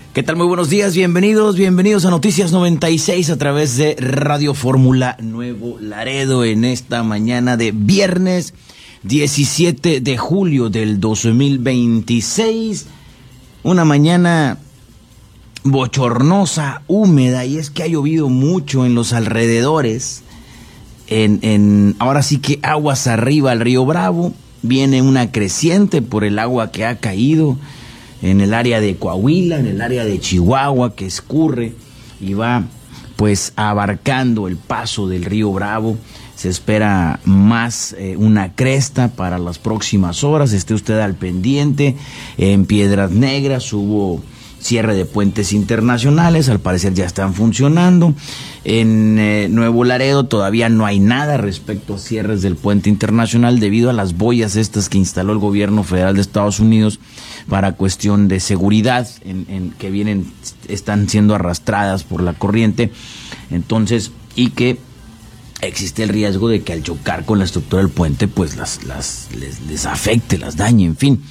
¿Qué tal? Muy buenos días, bienvenidos a Noticias 96 a través de Radio Fórmula Nuevo Laredo en esta mañana de viernes 17 de julio del 2026. Una mañana bochornosa, húmeda, y es que ha llovido mucho en los alrededores. Ahora sí que aguas arriba al río Bravo, viene una creciente por el agua que ha caído en el área de Coahuila, en el área de Chihuahua, que escurre y va pues abarcando el paso del río Bravo. Se espera más una cresta para las próximas horas. Esté usted al pendiente. En Piedras Negras hubo cierre de puentes internacionales, al parecer ya están funcionando. En Nuevo Laredo todavía no hay nada respecto a cierres del puente internacional debido a las boyas estas que instaló el gobierno federal de Estados Unidos para cuestión de seguridad, que están siendo arrastradas por la corriente. Entonces, y que existe el riesgo de que al chocar con la estructura del puente, pues les afecte, las dañe, en fin.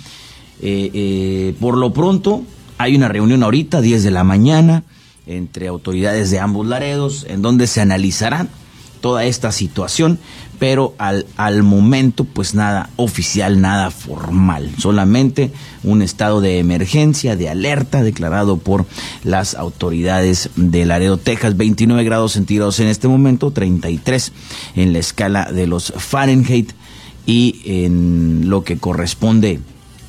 Por lo pronto, hay una reunión ahorita, 10 de la mañana, entre autoridades de ambos Laredos, en donde se analizará toda esta situación, pero al momento, pues nada oficial, nada formal, solamente un estado de emergencia, de alerta, declarado por las autoridades de Laredo, Texas. 29 grados centígrados en este momento, 33 en la escala de los Fahrenheit, y en lo que corresponde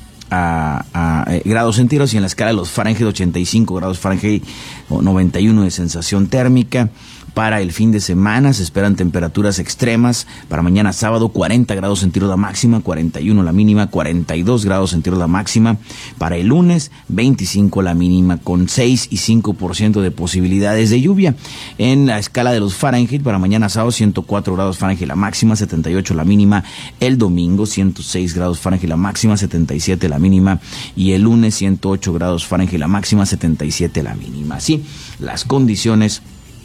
a grados centígrados, y en la escala de los Fahrenheit 85 grados Fahrenheit o 91 de sensación térmica. Para el fin de semana se esperan temperaturas extremas. Para mañana sábado, 40 grados centígrados la máxima, 41 la mínima, 42 grados centígrados la máxima. Para el lunes, 25 la mínima, con 6 y 5% de posibilidades de lluvia. En la escala de los Fahrenheit, para mañana sábado, 104 grados Fahrenheit la máxima, 78 la mínima. El domingo, 106 grados Fahrenheit la máxima, 77 la mínima. Y el lunes, 108 grados Fahrenheit la máxima, 77 la mínima. Así, las condiciones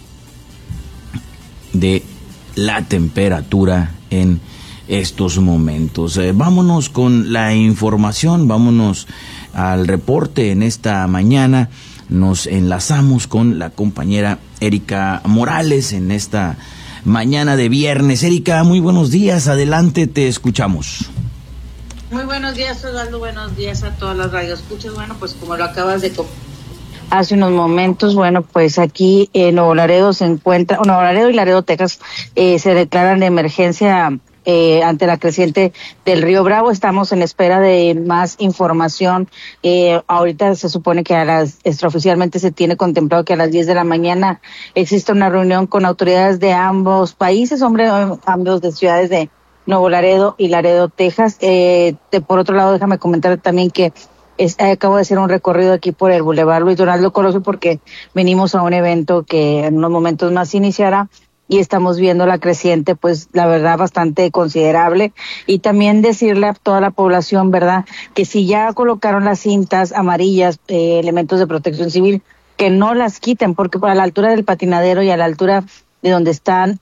de la temperatura en estos momentos. Vámonos con la información, vámonos al reporte en esta mañana. Nos enlazamos con la compañera Erika Morales en esta mañana de viernes. Erika, muy buenos días, adelante, te escuchamos. Muy buenos días, Osvaldo, buenos días a todas las radioescuchas. Bueno, pues como lo acabas de hace unos momentos, bueno, pues aquí en Nuevo Laredo Nuevo Laredo y Laredo, Texas, se declaran de emergencia ante la creciente del río Bravo. Estamos en espera de más información. Ahorita se supone que extraoficialmente se tiene contemplado que a las 10 de la mañana existe una reunión con autoridades de ambos países, ambos de ciudades de Nuevo Laredo y Laredo, Texas. Por otro lado, déjame comentar también que acabo de hacer un recorrido aquí por el Boulevard Luis Donaldo Colosio porque venimos a un evento que en unos momentos más iniciará y estamos viendo la creciente, pues la verdad bastante considerable. Y también decirle a toda la población, verdad, que si ya colocaron las cintas amarillas, elementos de protección civil, que no las quiten, porque para la altura del patinadero y a la altura de donde están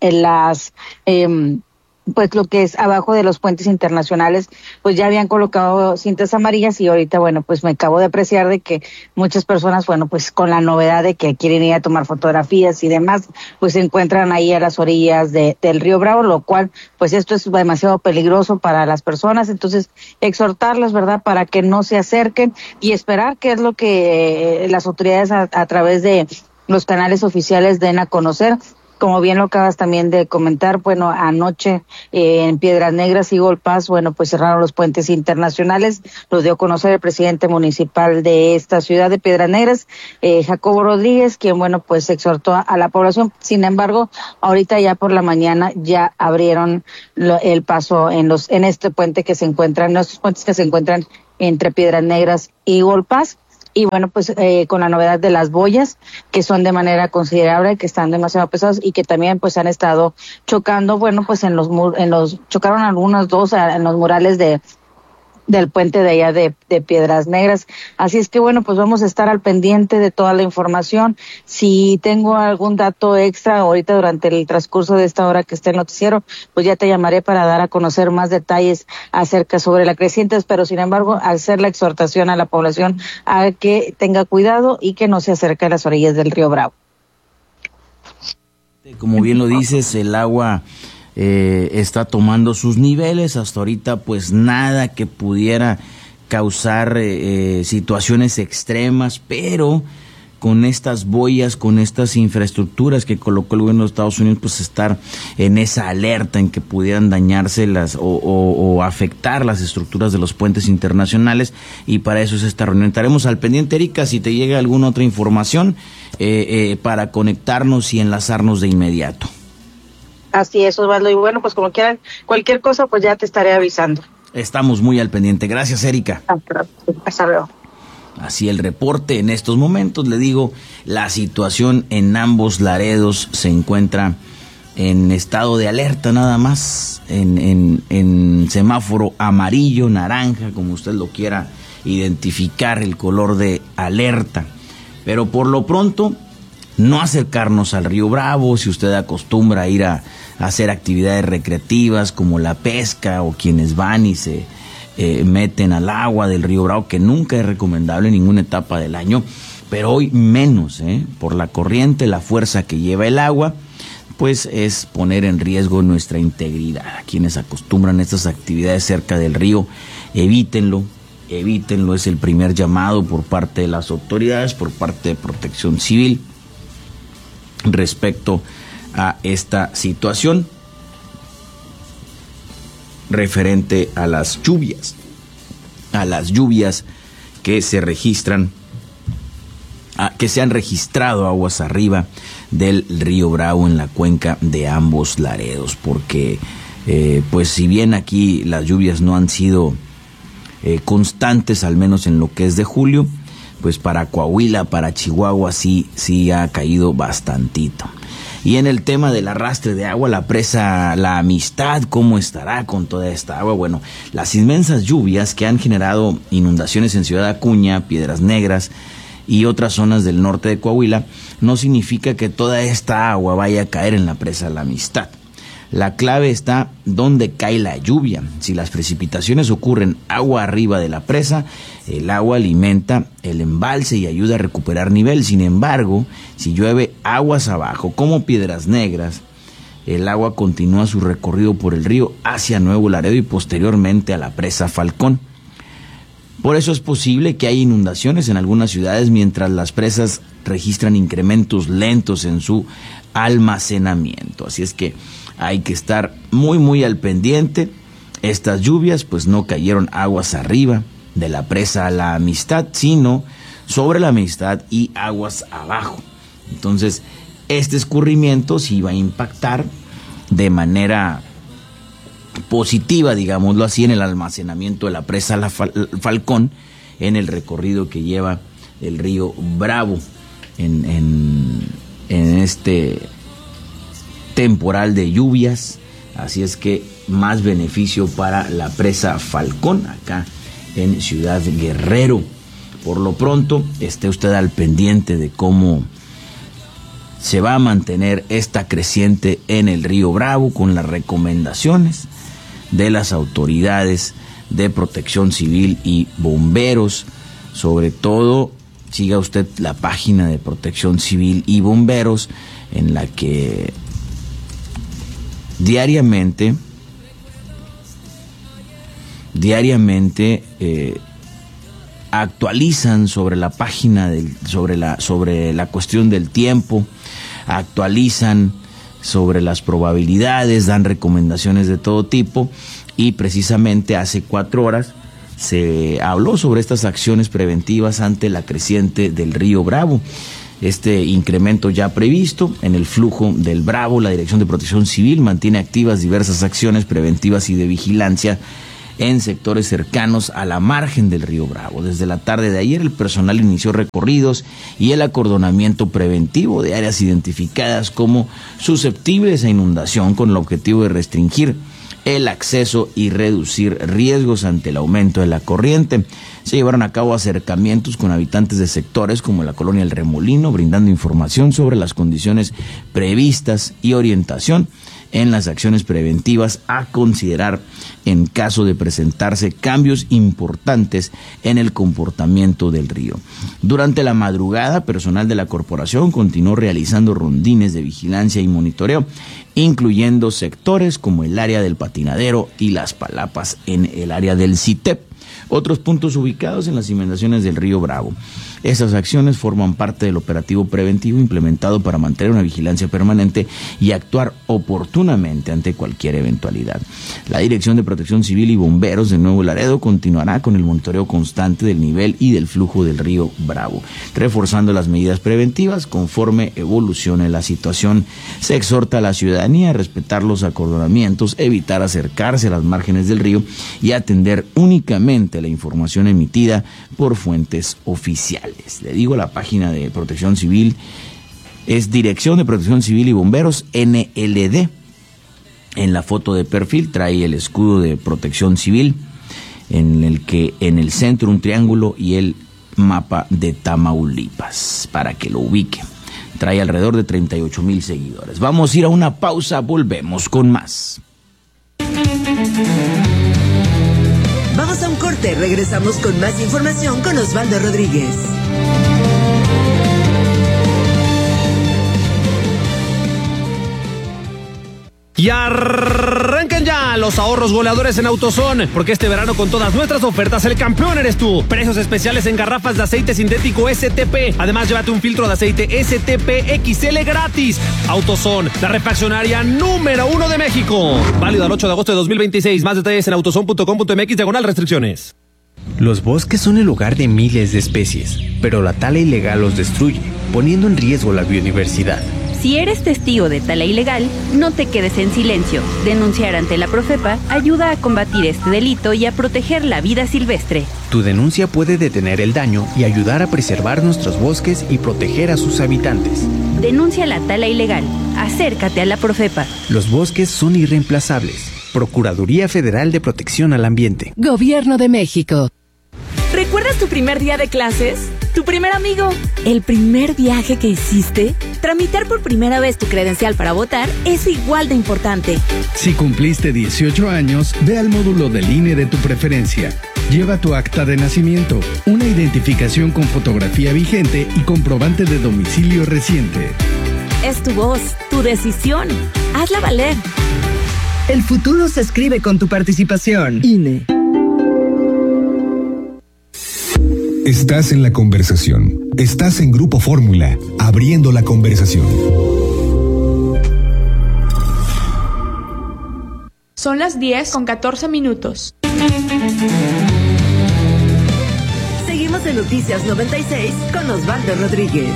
pues lo que es abajo de los puentes internacionales, pues ya habían colocado cintas amarillas y ahorita, bueno, pues me acabo de apreciar de que muchas personas, bueno, pues con la novedad de que quieren ir a tomar fotografías y demás, pues se encuentran ahí a las orillas del río Bravo, lo cual, pues esto es demasiado peligroso para las personas. Entonces, exhortarlas, ¿verdad?, para que no se acerquen y esperar qué es lo que las autoridades a través de los canales oficiales den a conocer. Como bien lo acabas también de comentar, bueno, anoche en Piedras Negras y Eagle Pass, bueno, pues cerraron los puentes internacionales, los dio a conocer el presidente municipal de esta ciudad de Piedras Negras, Jacobo Rodríguez, quien, bueno, pues exhortó a la población. Sin embargo, ahorita ya por la mañana ya abrieron el paso en este puente que se encuentran, en estos puentes que se encuentran entre Piedras Negras y Eagle Pass. Y bueno, pues con la novedad de las boyas, que son de manera considerable, que están demasiado pesados y que también pues han estado chocando, bueno, pues chocaron algunos dos en los murales de del puente de allá de Piedras Negras. Así es que bueno, pues vamos a estar al pendiente de toda la información. Si tengo algún dato extra ahorita durante el transcurso de esta hora que esté el noticiero, pues ya te llamaré para dar a conocer más detalles acerca sobre la creciente, pero sin embargo, hacer la exhortación a la población a que tenga cuidado y que no se acerque a las orillas del río Bravo. Como bien lo dices, el agua está tomando sus niveles. Hasta ahorita pues nada que pudiera causar situaciones extremas, pero con estas boyas, con estas infraestructuras que colocó el gobierno de Estados Unidos, pues estar en esa alerta en que pudieran dañarse o afectar las estructuras de los puentes internacionales, y para eso es esta reunión. Estaremos al pendiente, Erika, si te llega alguna otra información para conectarnos y enlazarnos de inmediato. Así es, Osvaldo, y bueno, pues como quieran, cualquier cosa, pues ya te estaré avisando. Estamos muy al pendiente. Gracias, Erika. Hasta luego. Así el reporte en estos momentos. Le digo, la situación en ambos Laredos se encuentra en estado de alerta nada más, en semáforo amarillo, naranja, como usted lo quiera identificar, el color de alerta. Pero por lo pronto, no acercarnos al río Bravo. Si usted acostumbra a ir a hacer actividades recreativas como la pesca, o quienes van y se meten al agua del río Bravo, que nunca es recomendable en ninguna etapa del año, pero hoy menos, por la corriente, la fuerza que lleva el agua, pues es poner en riesgo nuestra integridad. A quienes acostumbran estas actividades cerca del río, evítenlo, es el primer llamado por parte de las autoridades, por parte de Protección Civil, respecto a esta situación referente a las lluvias que se registran, que se han registrado aguas arriba del río Bravo en la cuenca de ambos Laredos, porque pues si bien aquí las lluvias no han sido constantes, al menos en lo que es de julio, pues para Coahuila, para Chihuahua sí ha caído bastantito. Y en el tema del arrastre de agua, la presa La Amistad, ¿cómo estará con toda esta agua? Bueno, las inmensas lluvias que han generado inundaciones en Ciudad Acuña, Piedras Negras y otras zonas del norte de Coahuila, no significa que toda esta agua vaya a caer en la presa La Amistad. La clave está donde cae la lluvia. Si las precipitaciones ocurren agua arriba de la presa, el agua alimenta el embalse y ayuda a recuperar nivel. Sin embargo, si llueve aguas abajo, como Piedras Negras, el agua continúa su recorrido por el río hacia Nuevo Laredo y posteriormente a la presa Falcón. Por eso es posible que haya inundaciones en algunas ciudades mientras las presas registran incrementos lentos en su almacenamiento. Así es que hay que estar muy al pendiente. Estas lluvias pues no cayeron aguas arriba de la presa La Amistad, sino sobre La Amistad y aguas abajo. Entonces este escurrimiento sí va a impactar de manera positiva, digámoslo así, en el almacenamiento de la presa Falcón, en el recorrido que lleva el río Bravo en este temporal de lluvias. Así es que más beneficio para la presa Falcón acá en Ciudad Guerrero. Por lo pronto, esté usted al pendiente de cómo se va a mantener esta creciente en el río Bravo, con las recomendaciones de las autoridades de Protección Civil y bomberos. Sobre todo, siga usted la página de Protección Civil y bomberos, en la que diariamente actualizan sobre la página sobre la cuestión del tiempo, actualizan sobre las probabilidades, dan recomendaciones de todo tipo, y precisamente hace 4 horas se habló sobre estas acciones preventivas ante la creciente del río Bravo. Este incremento ya previsto en el flujo del Bravo, la Dirección de Protección Civil mantiene activas diversas acciones preventivas y de vigilancia en sectores cercanos a la margen del río Bravo. Desde la tarde de ayer, el personal inició recorridos y el acordonamiento preventivo de áreas identificadas como susceptibles a inundación, con el objetivo de restringir el acceso y reducir riesgos ante el aumento de la corriente. Se llevaron a cabo acercamientos con habitantes de sectores como la colonia El Remolino, brindando información sobre las condiciones previstas y orientación en las acciones preventivas a considerar en caso de presentarse cambios importantes en el comportamiento del río. Durante la madrugada, personal de la corporación continuó realizando rondines de vigilancia y monitoreo, incluyendo sectores como el área del Patinadero y Las Palapas en el área del CITEP, otros puntos ubicados en las inmediaciones del río Bravo. Estas acciones forman parte del operativo preventivo implementado para mantener una vigilancia permanente y actuar oportunamente ante cualquier eventualidad. La Dirección de Protección Civil y Bomberos de Nuevo Laredo continuará con el monitoreo constante del nivel y del flujo del río Bravo, reforzando las medidas preventivas conforme evolucione la situación. Se exhorta a la ciudadanía a respetar los acordonamientos, evitar acercarse a las márgenes del río y atender únicamente la información emitida por fuentes oficiales. Le digo, la página de Protección Civil es Dirección de Protección Civil y Bomberos, NLD. En la foto de perfil trae el escudo de Protección Civil, en el que en el centro un triángulo y el mapa de Tamaulipas, para que lo ubique. Trae alrededor de 38,000 seguidores. Vamos a ir a una pausa, volvemos con más. Vamos a un corte, regresamos con más información con Osvaldo Rodríguez. Y arrancan ya los ahorros goleadores en AutoZone, porque este verano con todas nuestras ofertas el campeón eres tú. Precios especiales en garrafas de aceite sintético STP. Además, llévate un filtro de aceite STP XL gratis. AutoZone, la refaccionaria número 1 de México. Válido al 8 de agosto de 2026. Más detalles en autozone.com.mx/restricciones. Los bosques son el hogar de miles de especies, pero la tala ilegal los destruye, poniendo en riesgo la biodiversidad. Si eres testigo de tala ilegal, no te quedes en silencio. Denunciar ante la Profepa ayuda a combatir este delito y a proteger la vida silvestre. Tu denuncia puede detener el daño y ayudar a preservar nuestros bosques y proteger a sus habitantes. Denuncia la tala ilegal. Acércate a la Profepa. Los bosques son irreemplazables. Procuraduría Federal de Protección al Ambiente. Gobierno de México. ¿Recuerdas tu primer día de clases? ¿Tu primer amigo? ¿El primer viaje que hiciste? Tramitar por primera vez tu credencial para votar es igual de importante. Si cumpliste 18 años, ve al módulo del INE de tu preferencia. Lleva tu acta de nacimiento, una identificación con fotografía vigente y comprobante de domicilio reciente. Es tu voz, tu decisión. Hazla valer. El futuro se escribe con tu participación. INE. Estás en la conversación. Estás en Grupo Fórmula, abriendo la conversación. Son las 10:14. Seguimos en Noticias 96 con Osvaldo Rodríguez.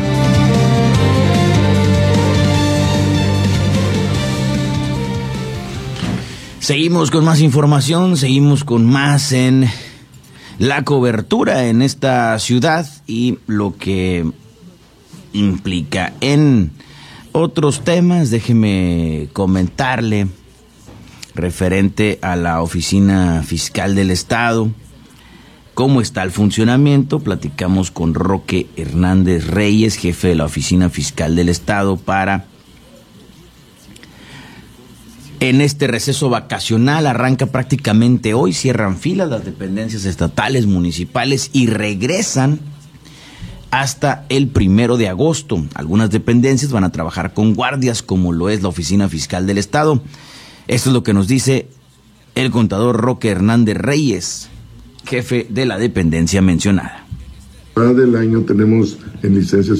Seguimos con más información, seguimos con más en la cobertura en esta ciudad y lo que implica en otros temas. Déjeme comentarle referente a la Oficina Fiscal del Estado, cómo está el funcionamiento. Platicamos con Roque Hernández Reyes, jefe de la Oficina Fiscal del Estado, para en este receso vacacional. Arranca prácticamente hoy, cierran filas las dependencias estatales, municipales y regresan hasta el 1 de agosto. Algunas dependencias van a trabajar con guardias, como lo es la Oficina Fiscal del Estado. Esto es lo que nos dice el contador Roque Hernández Reyes, jefe de la dependencia mencionada. Del año tenemos en licencia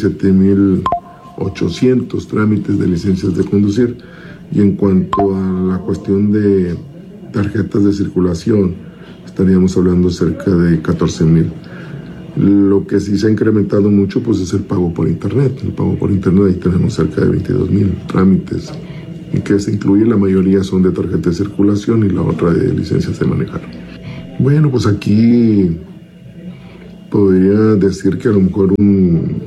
7,800 trámites de licencias de conducir. Y en cuanto a la cuestión de tarjetas de circulación, estaríamos hablando cerca de 14,000. Lo que sí se ha incrementado mucho pues es el pago por internet. El pago por internet, ahí tenemos cerca de 22,000 trámites, y que se incluye, la mayoría son de tarjeta de circulación y la otra de licencias de manejar. Bueno, pues aquí podría decir que a lo mejor un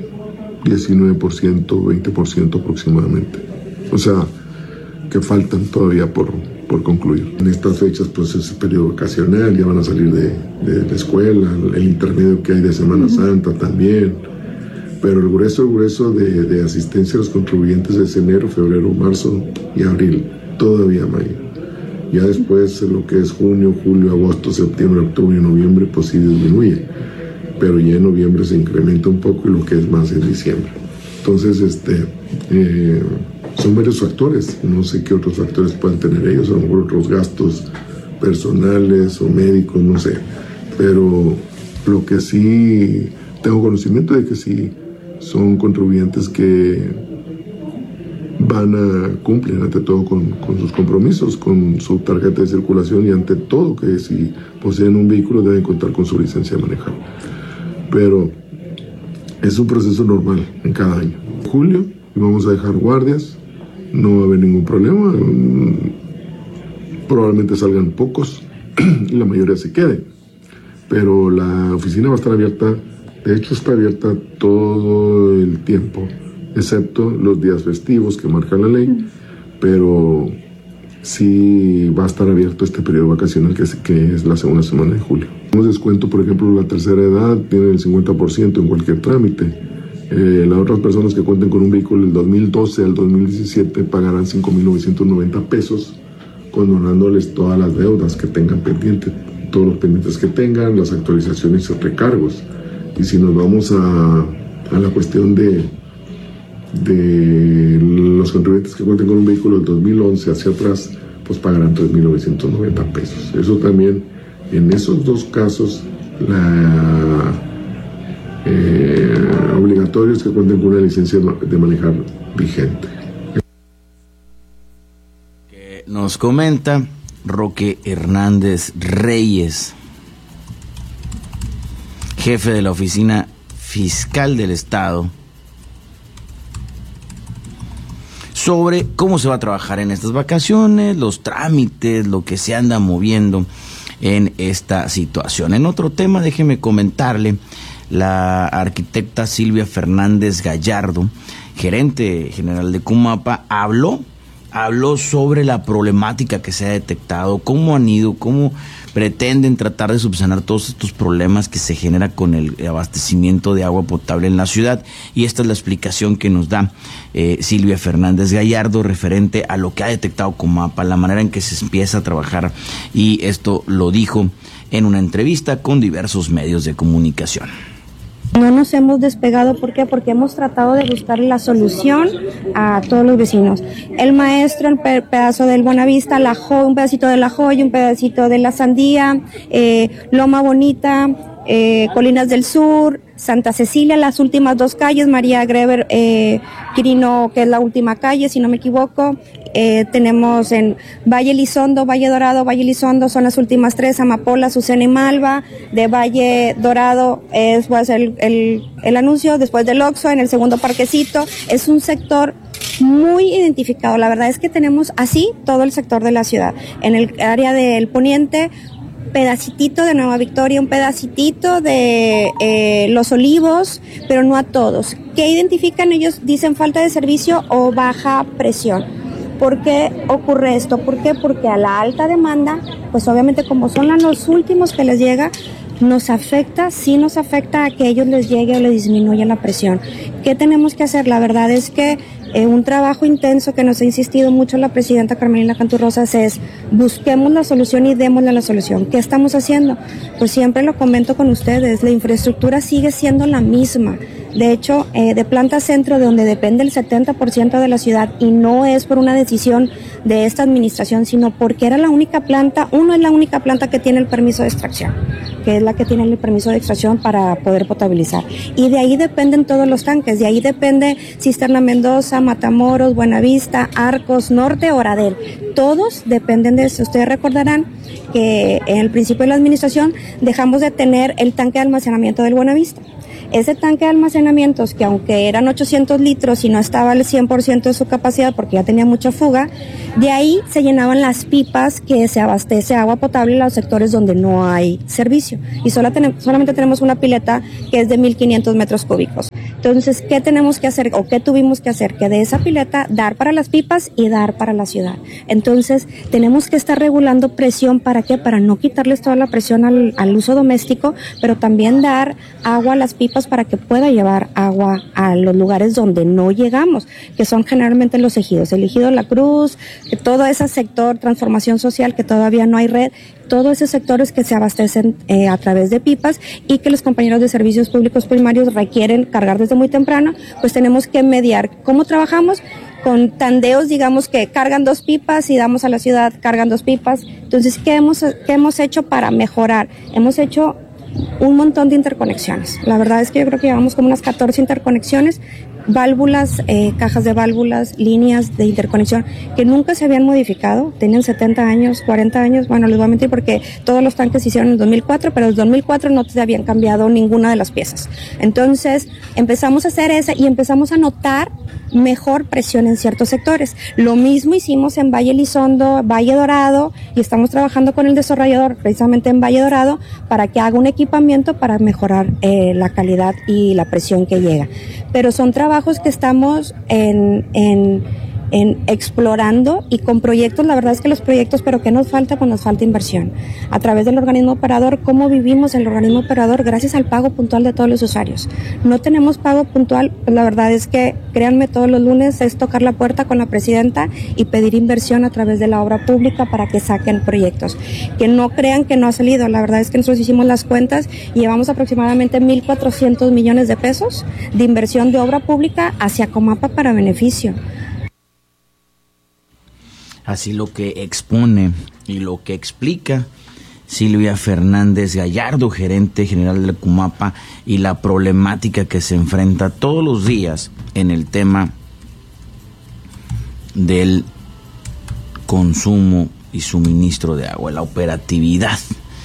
19%, 20% aproximadamente. O sea, que faltan todavía por por concluir. En estas fechas pues es periodo vacacional, ya van a salir de la escuela, el intermedio que hay de Semana Santa también, pero el grueso de asistencia a los contribuyentes es enero, febrero, marzo y abril, todavía mayo. Ya después lo que es junio, julio, agosto, septiembre, octubre y noviembre pues sí disminuye, pero ya en noviembre se incrementa un poco y lo que es más en diciembre. Entonces, son varios factores, no sé qué otros factores puedan tener ellos, a lo mejor otros gastos personales o médicos, no sé, pero lo que sí tengo conocimiento de que sí son contribuyentes que van a cumplir ante todo con sus compromisos, con su tarjeta de circulación y ante todo que si poseen un vehículo deben contar con su licencia de manejar. Pero es un proceso normal en cada año. En julio vamos a dejar guardias, no va a haber ningún problema, probablemente salgan pocos y la mayoría se quede, pero la oficina va a estar abierta, de hecho está abierta todo el tiempo, excepto los días festivos que marca la ley, pero sí va a estar abierto este periodo vacacional que es la segunda semana de julio. Tenemos descuento, por ejemplo, la tercera edad tiene el 50% en cualquier trámite. Las otras personas que cuenten con un vehículo del 2012 al 2017 pagarán 5,990 pesos, condonándoles todas las deudas que tengan pendientes, todos los pendientes que tengan, las actualizaciones y recargos. Y si nos vamos a la cuestión de los contribuyentes que cuenten con un vehículo del 2011 hacia atrás, pues pagarán 3,990 pesos. Eso también, en esos dos casos, obligatorio es que cuenten con una licencia de manejar vigente. Que nos comenta Roque Hernández Reyes, jefe de la Oficina Fiscal del Estado, sobre cómo se va a trabajar en estas vacaciones, los trámites, lo que se anda moviendo en esta situación. En otro tema, déjeme comentarle, la arquitecta Silvia Fernández Gallardo, gerente general de Cumapa, habló sobre la problemática que se ha detectado, cómo pretenden tratar de subsanar todos estos problemas que se genera con el abastecimiento de agua potable en la ciudad, y esta es la explicación que nos da Silvia Fernández Gallardo referente a lo que ha detectado Cumapa, la manera en que se empieza a trabajar, y esto lo dijo en una entrevista con diversos medios de comunicación. No nos hemos despegado, ¿por qué? Porque hemos tratado de buscar la solución a todos los vecinos. El Maestro, el pedazo del Buenavista, un pedacito de La Joya, un pedacito de La Sandía, Loma Bonita, Colinas del Sur, Santa Cecilia, las últimas dos calles, María Greber, Quirino, que es la última calle, si no me equivoco. Tenemos en Valle Elizondo, Valle Dorado, Valle Elizondo, son las últimas tres, Amapola, Azucena y Malva. De Valle Dorado voy a hacer el anuncio, después del Oxxo, en el segundo parquecito. Es un sector muy identificado, la verdad es que tenemos así todo el sector de la ciudad. En el área del poniente, pedacitito de Nueva Victoria, un pedacitito de Los Olivos, pero no a todos. ¿Qué identifican ellos? Dicen falta de servicio o baja presión. ¿Por qué ocurre esto? ¿Por qué? Porque a la alta demanda, pues obviamente como son los últimos que les llega, sí nos afecta a que ellos les llegue o les disminuya la presión. ¿Qué tenemos que hacer? La verdad es que un trabajo intenso que nos ha insistido mucho la presidenta Carmelina Canturrosas es busquemos la solución y démosle la solución. ¿Qué estamos haciendo? Pues siempre lo comento con ustedes, la infraestructura sigue siendo la misma. De hecho, de Planta Centro, de donde depende el 70% de la ciudad, y no es por una decisión de esta administración, sino porque era la única planta, es la única planta que tiene el permiso de extracción, que es la que tiene el permiso de extracción para poder potabilizar. Y de ahí dependen todos los tanques, de ahí depende Cisterna Mendoza, Matamoros, Buenavista, Arcos, Norte, Oradel. Todos dependen de eso. Ustedes recordarán que en el principio de la administración dejamos de tener el tanque de almacenamiento del Buenavista. Ese tanque de almacenamientos, que aunque eran 800 litros y no estaba al 100% de su capacidad porque ya tenía mucha fuga, de ahí se llenaban las pipas que se abastece agua potable en los sectores donde no hay servicio. Y solamente tenemos una pileta que es de 1,500 metros cúbicos. Entonces, ¿qué tenemos que hacer o qué tuvimos que hacer? Que de esa pileta dar para las pipas y dar para la ciudad. Entonces, tenemos que estar regulando presión, ¿para qué? Para no quitarles toda la presión al uso doméstico, pero también dar agua a las pipas para que pueda llevar agua a los lugares donde no llegamos, que son generalmente los ejidos, el ejido La Cruz, todo ese sector, transformación social, que todavía no hay red, todos esos sectores que se abastecen a través de pipas y que los compañeros de servicios públicos primarios requieren cargar desde muy temprano, pues tenemos que mediar. ¿Cómo trabajamos? Con tandeos, digamos, que cargan 2 pipas y damos a la ciudad, cargan 2 pipas. Entonces, ¿qué hemos hecho para mejorar? Hemos hecho un montón de interconexiones. La verdad es que yo creo que llevamos como unas 14 interconexiones, válvulas, cajas de válvulas, líneas de interconexión que nunca se habían modificado, tenían 70 años, 40 años, bueno, les voy a mentir porque todos los tanques se hicieron en el 2004, pero en el 2004 no se habían cambiado ninguna de las piezas. Entonces empezamos a hacer esa y empezamos a notar mejor presión en ciertos sectores. Lo mismo hicimos en Valle Elizondo, Valle Dorado, y estamos trabajando con el desarrollador precisamente en Valle Dorado para que haga un equipamiento para mejorar la calidad y la presión que llega. Pero son trabajos que estamos en explorando y con proyectos. La verdad es que los proyectos, pero ¿qué nos falta? Pues nos falta inversión. A través del organismo operador, ¿cómo vivimos el organismo operador? Gracias al pago puntual de todos los usuarios. No tenemos pago puntual, pues la verdad es que, créanme, todos los lunes es tocar la puerta con la presidenta y pedir inversión a través de la obra pública para que saquen proyectos. Que no crean que no ha salido, la verdad es que nosotros hicimos las cuentas y llevamos aproximadamente 1,400 millones de pesos de inversión de obra pública hacia Comapa para beneficio. Así lo que expone y lo que explica Silvia Fernández Gallardo, gerente general de Comapa, y la problemática que se enfrenta todos los días en el tema del consumo y suministro de agua, la operatividad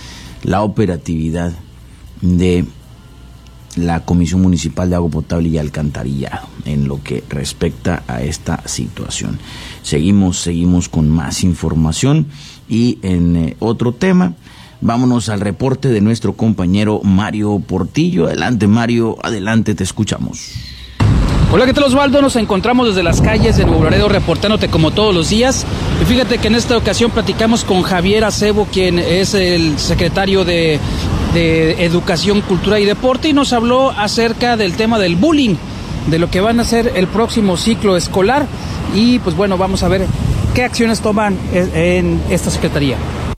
de la Comisión Municipal de Agua Potable y Alcantarillado en lo que respecta a esta situación. Seguimos con más información y en otro tema, vámonos al reporte de nuestro compañero Mario Portillo. Adelante, Mario, adelante, te escuchamos. Hola, ¿qué tal, Osvaldo? Nos encontramos desde las calles de Nuevo Laredo reportándote como todos los días. Y fíjate que en esta ocasión platicamos con Javier Acebo, quien es el secretario de Educación, Cultura y Deporte, y nos habló acerca del tema del bullying, de lo que van a hacer el próximo ciclo escolar. Y pues bueno, vamos a ver qué acciones toman en esta secretaría.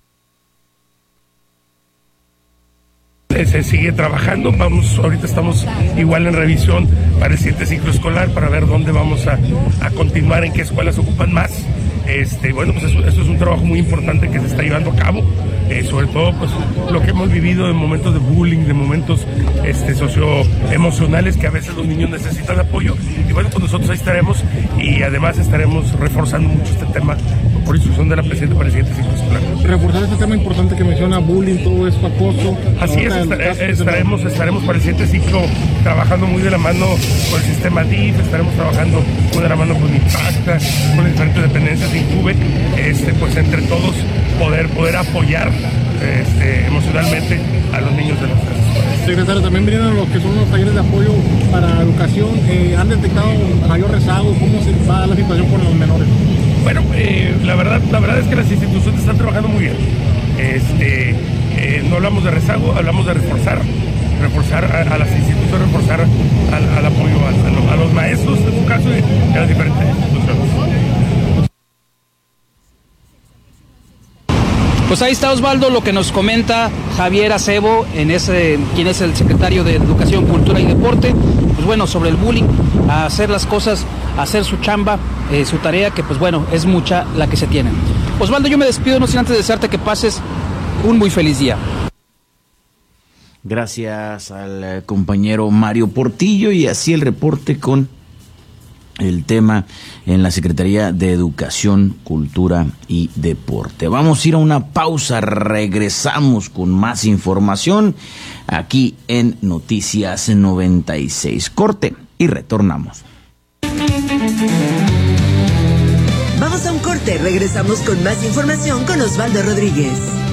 Se sigue trabajando, ahorita estamos igual en revisión para el siguiente ciclo escolar para ver dónde vamos a continuar, en qué escuelas ocupan más. Bueno, pues eso es un trabajo muy importante que se está llevando a cabo, sobre todo pues lo que hemos vivido en momentos de bullying, de momentos socioemocionales que a veces los niños necesitan apoyo, y bueno, pues nosotros ahí estaremos y además estaremos reforzando mucho este tema por instrucción de la presidenta para el siguiente ciclo escolar. Reforzar este tema importante que menciona, bullying, todo esto, acoso. Así es, estaremos para el siguiente ciclo trabajando muy de la mano con el sistema DIF, estaremos trabajando muy de la mano con Impacta, con las diferentes dependencias de INCUBE, pues entre todos poder apoyar emocionalmente a los niños de nuestras escuelas. Secretario, también vinieron los que son los talleres de apoyo para educación. ¿Han detectado mayor rezago? ¿Cómo se va la situación con los menores? Bueno, la verdad es que las instituciones están trabajando muy bien. No hablamos de rezago, hablamos de reforzar a las instituciones, reforzar al apoyo a los maestros, en su caso, y a las diferentes instituciones. Pues ahí está, Osvaldo, lo que nos comenta Javier Acebo, quien es el secretario de Educación, Cultura y Deporte, pues bueno, sobre el bullying, a hacer las cosas, a hacer su chamba, su tarea, que pues bueno, es mucha la que se tiene. Osvaldo, yo me despido, no sin antes desearte que pases un muy feliz día. Gracias al compañero Mario Portillo, y así el reporte con el tema en la Secretaría de Educación, Cultura y Deporte. Vamos a ir a una pausa, regresamos con más información aquí en Noticias 96. Corte y retornamos. Vamos a un corte, regresamos con más información con Osvaldo Rodríguez.